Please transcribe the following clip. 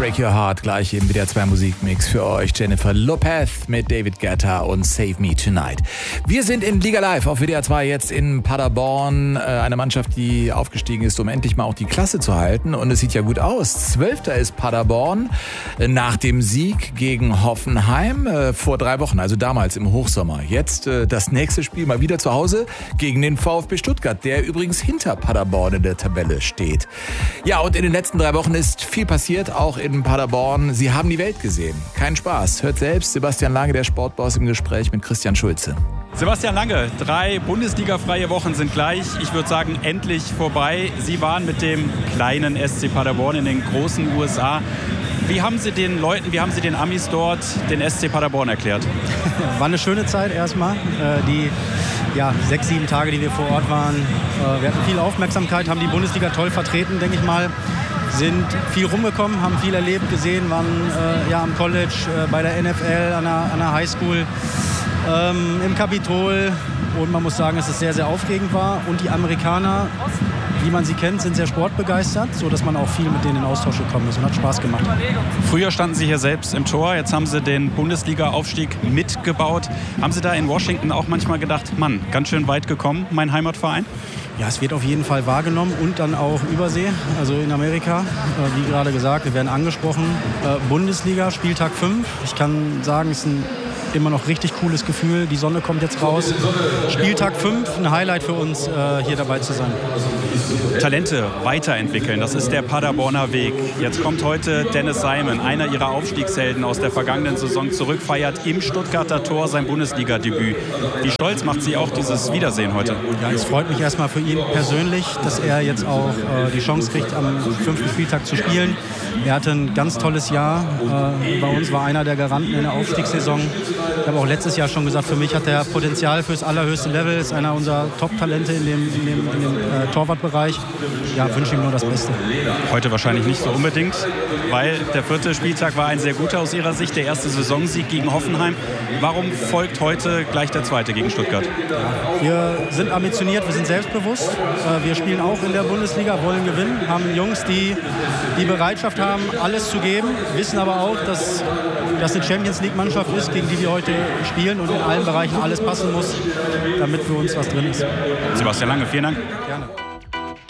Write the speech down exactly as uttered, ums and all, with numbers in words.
Break Your Heart gleich im W D R zwei Musikmix für euch. Jennifer Lopez mit David Guetta und Save Me Tonight. Wir sind in Liga Live auf W D R zwei jetzt in Paderborn. Eine Mannschaft, die aufgestiegen ist, um endlich mal auch die Klasse zu halten. Und es sieht ja gut aus. Zwölfter ist Paderborn nach dem Sieg gegen Hoffenheim vor drei Wochen, also damals im Hochsommer. Jetzt das nächste Spiel mal wieder zu Hause gegen den VfB Stuttgart, der übrigens hinter Paderborn in der Tabelle steht. Ja, und in den letzten drei Wochen ist viel passiert, auch in Paderborn. Sie haben die Welt gesehen. Kein Spaß. Hört selbst Sebastian Lange, der Sportboss, im Gespräch mit Christian Schulze. Sebastian Lange, drei Bundesliga-freie Wochen sind gleich, ich würde sagen, endlich vorbei. Sie waren mit dem kleinen S C Paderborn in den großen U S A. Wie haben Sie den Leuten, wie haben Sie den Amis dort den S C Paderborn erklärt? War eine schöne Zeit erstmal. Die ja, sechs, sieben Tage, die wir vor Ort waren. Wir hatten viel Aufmerksamkeit, haben die Bundesliga toll vertreten, denke ich mal. Sind viel rumgekommen, haben viel erlebt, gesehen, waren äh, ja, am College, äh, bei der N F L, an der, an der Highschool, ähm, im Kapitol. Und man muss sagen, dass es sehr, sehr aufregend war. Und die Amerikaner, wie man sie kennt, sind sehr sportbegeistert, sodass man auch viel mit denen in Austausch gekommen ist und hat Spaß gemacht. Früher standen Sie hier selbst im Tor, jetzt haben Sie den Bundesliga-Aufstieg mitgebaut. Haben Sie da in Washington auch manchmal gedacht, Mann, ganz schön weit gekommen, mein Heimatverein? Ja, es wird auf jeden Fall wahrgenommen und dann auch Übersee, also in Amerika. Äh, wie gerade gesagt, wir werden angesprochen. Äh, Bundesliga, Spieltag fünf. Ich kann sagen, es ist ein immer noch richtig cooles Gefühl. Die Sonne kommt jetzt raus. Spieltag fünf, ein Highlight für uns, äh, hier dabei zu sein. Talente weiterentwickeln, das ist der Paderborner Weg. Jetzt kommt heute Dennis Simon, einer Ihrer Aufstiegshelden aus der vergangenen Saison, zurück, feiert im Stuttgarter Tor sein Bundesliga-Debüt. Wie stolz macht Sie auch dieses Wiedersehen heute? Ja, es freut mich erstmal für ihn persönlich, dass er jetzt auch äh, die Chance kriegt, am fünften Spieltag zu spielen. Er hatte ein ganz tolles Jahr. Äh, bei uns war einer der Garanten in der Aufstiegssaison. Ich habe auch letztes Jahr schon gesagt, für mich hat er Potenzial fürs allerhöchste Level. Ist einer unserer Top-Talente in dem, in dem, in dem äh, Torwartbereich. Ja, wünsche ihm nur das Beste. Heute wahrscheinlich nicht so unbedingt, weil der vierte Spieltag war ein sehr guter aus Ihrer Sicht. Der erste Saisonsieg gegen Hoffenheim. Warum folgt heute gleich der zweite gegen Stuttgart? Wir sind ambitioniert, wir sind selbstbewusst. Äh, wir spielen auch in der Bundesliga, wollen gewinnen. Haben Jungs, die die Bereitschaft haben, alles zu geben. Wissen aber auch, dass das eine Champions-League-Mannschaft ist, gegen die wir heute spielen und in allen Bereichen alles passen muss, damit für uns was drin ist. Sebastian Lange, vielen Dank. Gerne.